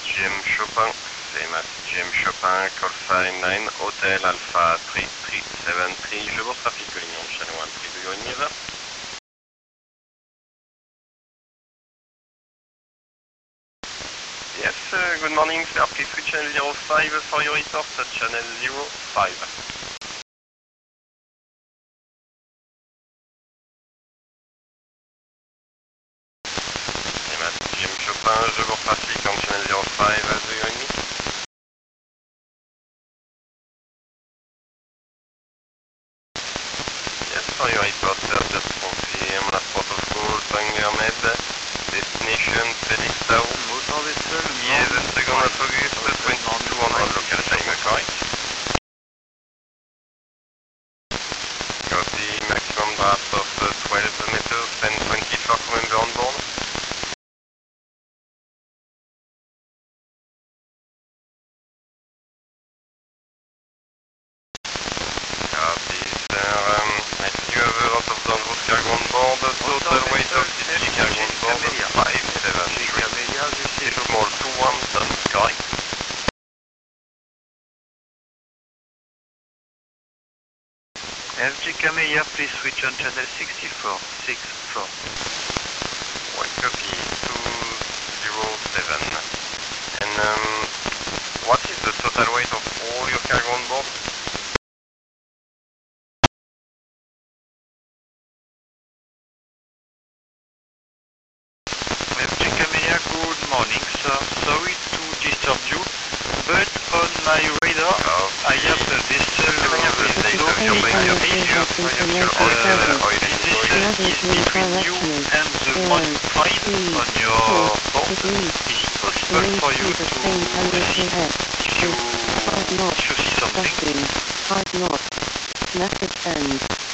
GM Chopin, same as GM Chopin, call sign 9, Hotel Alpha 3373, je board traffic calling on channel 13, do you hear me there? Yes, good morning sir, please switch channel 05 for your report at channel 05. GM Chopin, je board traffic on channel 05, do you hear me? Yes, for your report sir, just confirm last port of call, Bangor Med, destination Felix Tau. Yes, the 2nd of August, 2200 local time, correct? Got the maximum draft of 12 meters, 1024 crew member on board. Copy, sir. I see you have a lot of dangerous cargo on board. Total weight of CG cargo on board, 573. Small 21 tons, correct? FG Camellia, please switch on channel 64. 64. One copy, 207. And what is the total weight of all your cargo on board? FG Camellia, good morning, sir. Sorry to disturb you, but on my radar, I have a vessel Can I have the date of your behavior? is between you and the one prime on your board. Is it possible for you to see if you see something? Message send.